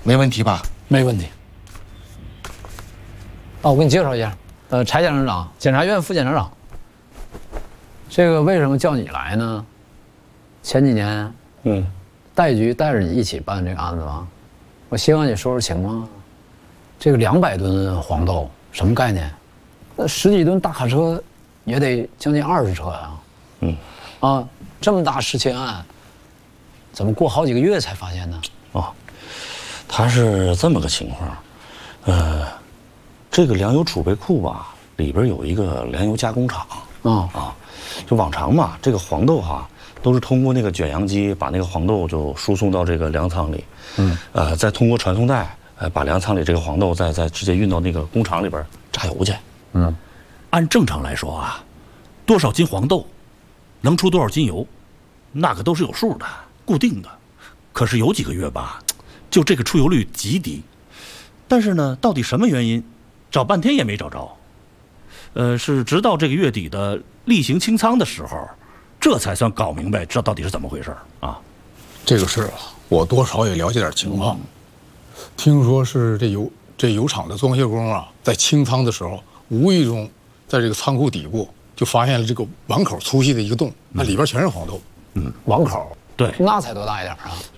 没问题吧？ 没问题。我给你介绍一下，柴检察长，检察院副检察长。这个为什么叫你来呢？前几年，代局带着你一起办这个案子吧，我希望你说说情况。这个200吨黄豆什么概念？那10几吨大卡车也得将近20车呀。这么大失窃案，怎么过好几个月才发现呢？ 它是这么个情况，这个粮油储备库吧，里边有一个粮油加工厂。就往常嘛，这个黄豆都是通过那个卷扬机把那个黄豆就输送到这个粮仓里，再通过传送带，把粮仓里这个黄豆再直接运到那个工厂里边榨油去。 按正常来说多少斤黄豆能出多少斤油，那个都是有数的，固定的。可是有几个月吧，就这个出油率极低。但是呢，到底什么原因，找半天也没找着。是直到这个月底的例行清仓的时候，这才算搞明白这到底是怎么回事啊。 这个事儿我多少也了解点情况。听说是这油厂的装卸工在清仓的时候，无意中在这个仓库底部就发现了这个碗口粗细的一个洞，那里边全是黄豆。 碗口， 对， 那才多大一点啊？